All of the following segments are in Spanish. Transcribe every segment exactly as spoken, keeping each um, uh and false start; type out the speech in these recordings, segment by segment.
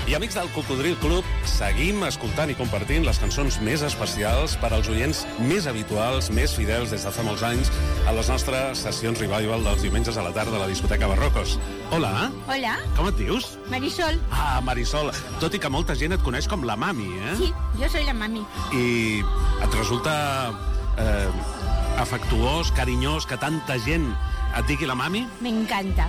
I amics del Cocodril Club, seguim escoltant i compartint les cançons més especials per als oients més habituals, més fidels des de fa molts anys a les nostres sessions revival dels diumenges a la tarda a la discoteca Barrocos. Hola. Hola. Com et dius? Marisol. Ah, Marisol. Tot i que molta gent et coneix com la mami, eh? Sí, jo soy la mami. I et resulta eh, afectuós, carinyós, que tanta gent et digui la mami? Me encanta.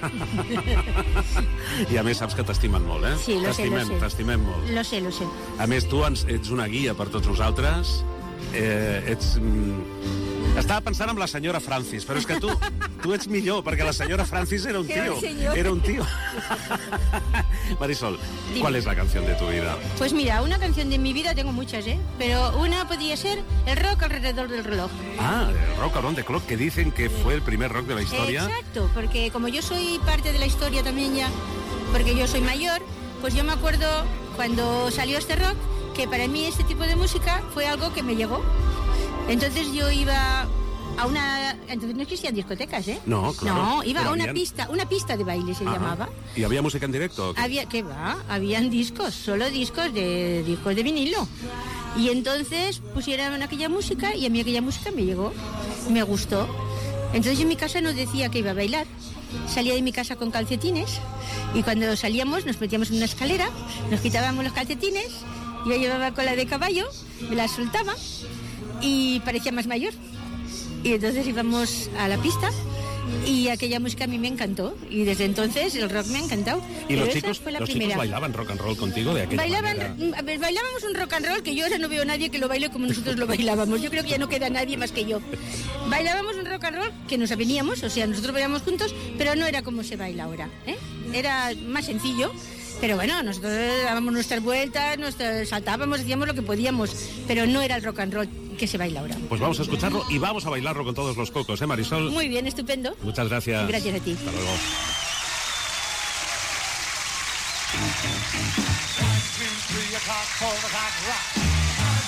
I a més saps que t'estimen molt, eh? Sí, lo sé, lo sé. T'estimem molt. Lo sé, lo sé. A més, tu ens, ets una guia per tots nosaltres. Eh, ets... Mm, estava pensant en la senyora Francis, però és que tu, tu ets millor, perquè la senyora Francis era un tío. Era un tío. Marisol, Dime. ¿cuál es la canción de tu vida? Pues mira, una canción de mi vida tengo muchas, ¿eh? Pero una podría ser el rock alrededor del reloj. Ah, el Rock Around the Clock, que dicen que fue el primer rock de la historia. Exacto, porque como yo soy parte de la historia también ya, porque yo soy mayor, pues yo me acuerdo cuando salió este rock, que para mí este tipo de música fue algo que me llegó. Entonces yo iba a una... Entonces no existían discotecas, ¿eh? No, claro. No, iba Pero a una habían... pista, una pista de baile se Ajá. llamaba. ¿Y había música en directo? Había, ¿qué va? Habían discos, solo discos de discos de vinilo. Y entonces pusieron aquella música y a mí aquella música me llegó, me gustó. Entonces yo en mi casa no decía que iba a bailar. Salía de mi casa con calcetines y cuando salíamos nos metíamos en una escalera, nos quitábamos los calcetines, yo llevaba cola de caballo, me la soltaba y parecía más mayor. Y entonces íbamos a la pista y aquella música a mí me encantó y desde entonces el rock me ha encantado. ¿Y Pero los esa chicos, fue la los primera. chicos bailaban rock and roll contigo de aquella Bailaban, manera? a ver, bailábamos un rock and roll que yo ahora no veo a nadie que lo baile como nosotros lo bailábamos. Yo creo que ya no queda nadie más que yo. Bailábamos un rock and roll que nos aveníamos, o sea, nosotros bailábamos juntos, pero no era como se baila ahora, ¿eh? Era más sencillo. Pero bueno, nosotros dábamos nuestras vueltas, nos saltábamos, hacíamos lo que podíamos, pero no era el rock and roll que se baila ahora. Pues vamos a escucharlo y vamos a bailarlo con todos los cocos, ¿eh, Marisol? Muy bien, estupendo. Muchas gracias. Gracias a ti. Hasta luego. One, two, three o'clock, four o'clock, rock.